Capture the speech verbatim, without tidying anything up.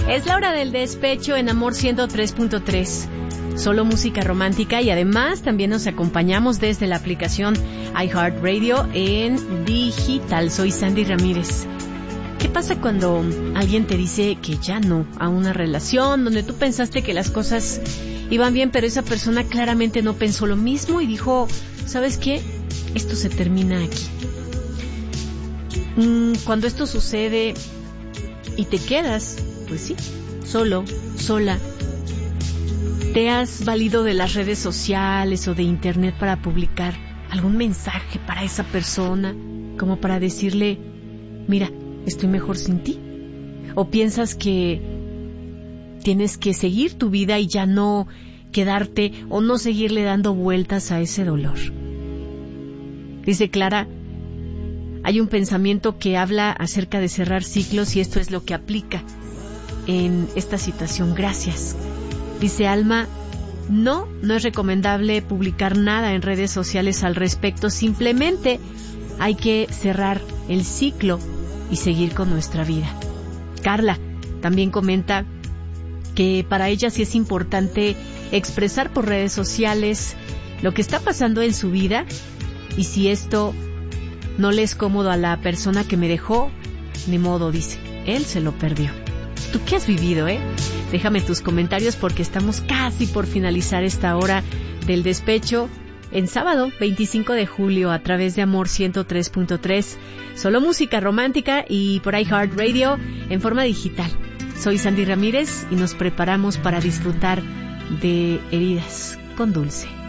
Es la hora del despecho en Amor ciento tres punto tres. Solo música romántica y además también nos acompañamos desde la aplicación iHeartRadio en digital. Soy Sandy Ramírez. ¿Qué pasa cuando alguien te dice que ya no a una relación donde tú pensaste que las cosas iban bien, pero esa persona claramente no pensó lo mismo y dijo, ¿sabes qué? Esto se termina aquí. Mm, cuando esto sucede y te quedas, pues sí, solo, sola. ¿Te has valido de las redes sociales o de internet para publicar algún mensaje para esa persona? Como para decirle, mira, estoy mejor sin ti. ¿O piensas que tienes que seguir tu vida y ya no quedarte o no seguirle dando vueltas a ese dolor? Dice Clara, hay un pensamiento que habla acerca de cerrar ciclos y esto es lo que aplica en esta situación. Gracias. Dice Alma, no, no es recomendable publicar nada en redes sociales al respecto, simplemente hay que cerrar el ciclo y seguir con nuestra vida. Carla también comenta que para ella sí es importante expresar por redes sociales lo que está pasando en su vida y si esto no le es cómodo a la persona que me dejó, ni modo, dice, él se lo perdió. ¿Tú qué has vivido, eh? Déjame tus comentarios porque estamos casi por finalizar esta hora del despecho en sábado veinticinco de julio a través de Amor ciento tres punto tres. Solo música romántica y por iHeartRadio en forma digital. Soy Sandy Ramírez y nos preparamos para disfrutar de Heridas con Dulce.